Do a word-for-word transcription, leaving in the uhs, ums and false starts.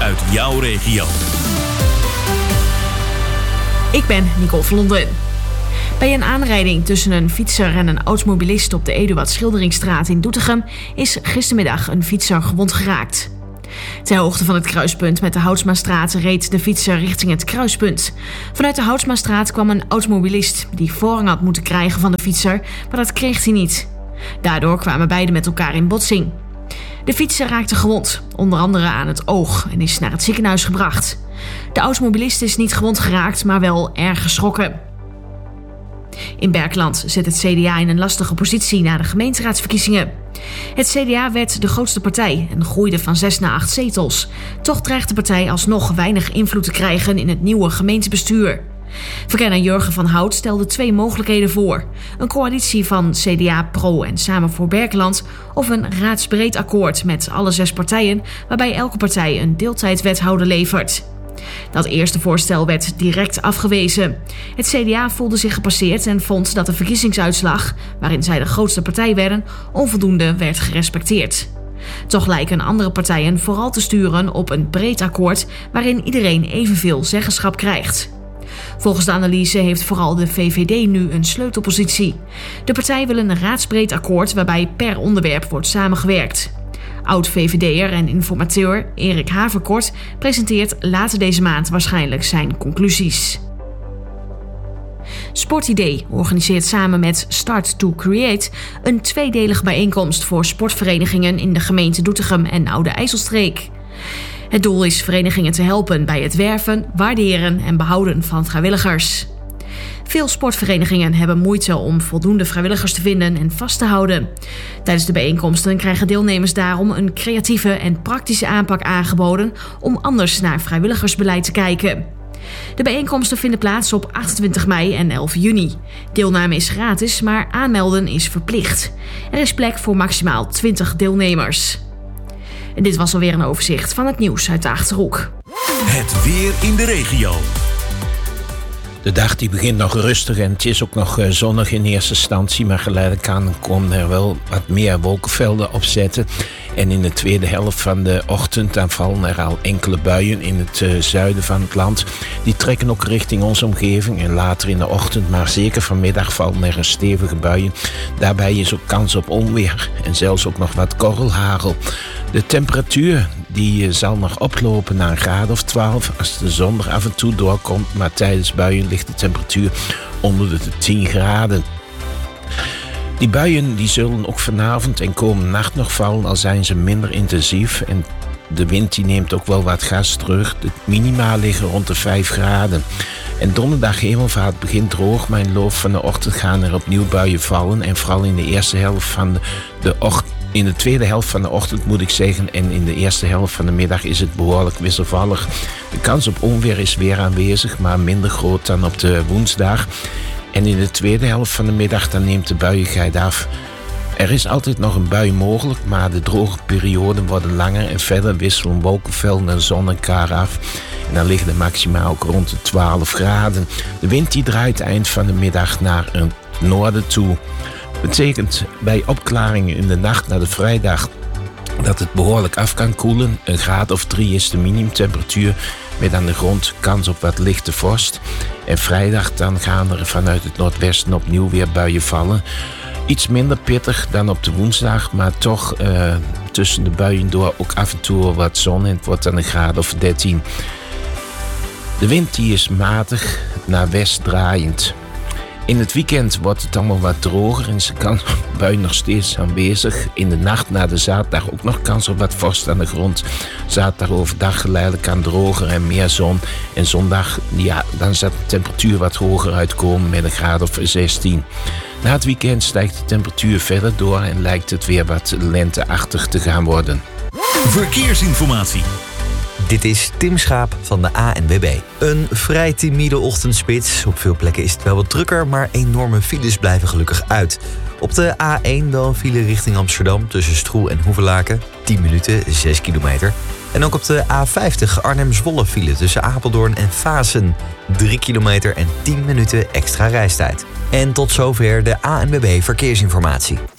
uit jouw regio. Ik ben Nicole van Londen. Bij een aanrijding tussen een fietser en een automobilist op de Eduard Schilderingstraat in Doetinchem is gistermiddag een fietser gewond geraakt. Ter hoogte van het kruispunt met de Houtsmastraat reed de fietser richting het kruispunt. Vanuit de Houtsmastraat kwam een automobilist die voorrang had moeten krijgen van de fietser, maar dat kreeg hij niet. Daardoor kwamen beiden met elkaar in botsing. De fietser raakte gewond, onder andere aan het oog, en is naar het ziekenhuis gebracht. De automobilist is niet gewond geraakt, maar wel erg geschrokken. In Berkeland zit het C D A in een lastige positie na de gemeenteraadsverkiezingen. Het C D A werd de grootste partij en groeide van zes naar acht zetels. Toch dreigt de partij alsnog weinig invloed te krijgen in het nieuwe gemeentebestuur. Verkenner Jurgen van Hout stelde twee mogelijkheden voor. Een coalitie van C D A, Pro en Samen voor Berkeland of een raadsbreed akkoord met alle zes partijen waarbij elke partij een deeltijdwethouder levert. Dat eerste voorstel werd direct afgewezen. Het C D A voelde zich gepasseerd en vond dat de verkiezingsuitslag, waarin zij de grootste partij werden, onvoldoende werd gerespecteerd. Toch lijken andere partijen vooral te sturen op een breed akkoord waarin iedereen evenveel zeggenschap krijgt. Volgens de analyse heeft vooral de V V D nu een sleutelpositie. De partij wil een raadsbreed akkoord waarbij per onderwerp wordt samengewerkt. Oud-V V D'er en informateur Erik Haverkort presenteert later deze maand waarschijnlijk zijn conclusies. Sportidee organiseert samen met Start to Create een tweedelige bijeenkomst voor sportverenigingen in de gemeente Doetinchem en Oude IJsselstreek. Het doel is verenigingen te helpen bij het werven, waarderen en behouden van vrijwilligers. Veel sportverenigingen hebben moeite om voldoende vrijwilligers te vinden en vast te houden. Tijdens de bijeenkomsten krijgen deelnemers daarom een creatieve en praktische aanpak aangeboden om anders naar vrijwilligersbeleid te kijken. De bijeenkomsten vinden plaats op achtentwintig mei en elf juni. Deelname is gratis, maar aanmelden is verplicht. Er is plek voor maximaal twintig deelnemers. En dit was alweer een overzicht van het nieuws uit de Achterhoek. Het weer in de regio. De dag die begint nog rustig en het is ook nog zonnig in eerste instantie, maar geleidelijk aan komen er wel wat meer wolkenvelden op zetten. En in de tweede helft van de ochtend dan vallen er al enkele buien in het uh, zuiden van het land. Die trekken ook richting onze omgeving en later in de ochtend, maar zeker vanmiddag vallen er stevige buien. Daarbij is ook kans op onweer en zelfs ook nog wat korrelhagel. De temperatuur die uh, zal nog oplopen naar een graad of twaalf als de zon er af en toe doorkomt, maar tijdens buien ligt de temperatuur onder de tien graden. Die buien die zullen ook vanavond en komende nacht nog vallen, al zijn ze minder intensief. En de wind die neemt ook wel wat gas terug. De minima liggen rond de vijf graden. En donderdag hemelvaart begint droog, maar in de loop van de ochtend gaan er opnieuw buien vallen. En vooral in de eerste helft van de, de ochtend. In de tweede helft van de ochtend moet ik zeggen en in de eerste helft van de middag is het behoorlijk wisselvallig. De kans op onweer is weer aanwezig, maar minder groot dan op de woensdag. En in de tweede helft van de middag dan neemt de buiigheid af. Er is altijd nog een bui mogelijk, maar de droge perioden worden langer en verder wisselen wolkenvelden en zon elkaar af. En dan liggen de maxima ook rond de twaalf graden. De wind die draait eind van de middag naar het noorden toe. Betekent bij opklaringen in de nacht naar de vrijdag dat het behoorlijk af kan koelen. Een graad of drie is de minimumtemperatuur met aan de grond kans op wat lichte vorst. En vrijdag dan gaan er vanuit het noordwesten opnieuw weer buien vallen. Iets minder pittig dan op de woensdag, maar toch uh, tussen de buien door ook af en toe wat zon en het wordt dan een graad of dertien. De wind die is matig naar west draaiend. In het weekend wordt het allemaal wat droger en is de kans op buien nog steeds aanwezig. In de nacht na de zaterdag ook nog kans op wat vorst aan de grond. Zaterdag overdag geleidelijk aan droger en meer zon. En zondag, ja, dan zal de temperatuur wat hoger uitkomen met een graad of zestien. Na het weekend stijgt de temperatuur verder door en lijkt het weer wat lenteachtig te gaan worden. Verkeersinformatie. Dit is Tim Schaap van de A N W B. Een vrij timide ochtendspits. Op veel plekken is het wel wat drukker, maar enorme files blijven gelukkig uit. Op de A één wel een file richting Amsterdam tussen Stroe en Hoevelaken. tien minuten, zes kilometer. En ook op de A vijftig Arnhem-Zwolle file tussen Apeldoorn en Vaassen. drie kilometer en tien minuten extra reistijd. En tot zover de A N W B Verkeersinformatie.